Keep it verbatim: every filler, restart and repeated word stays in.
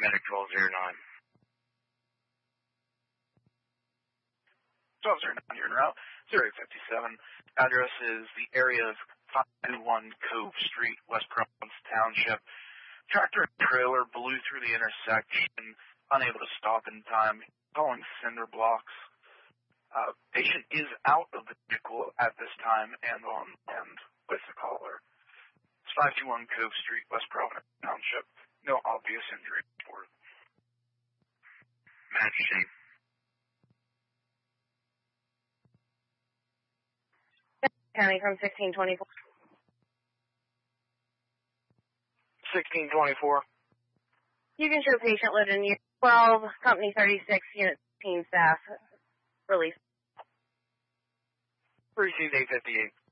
Medic twelve oh nine. twelve oh nine, you're en route. zero eight five seven. Address is the area of five twenty-one Cove Street, West Providence Township. Tractor and trailer blew through the intersection, unable to stop in time, calling cinder blocks. Uh, patient is out of the vehicle at this time and on end with the caller. It's five twenty-one Cove Street, West Providence Township. No obvious injury reported. Match shape. County from sixteen twenty-four. sixteen twenty-four. You can show patient lived in unit twelve, company thirty-six, unit fifteen staff. Release. Received eight fifty-eight.